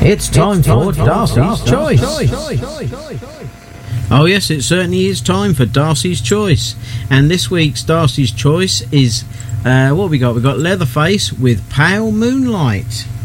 It's time for Darcy's Choice. Oh yes, it certainly is time for Darcy's Choice. And this week's Darcy's Choice is, what we got? We got Leatherface with Pale Moonlight.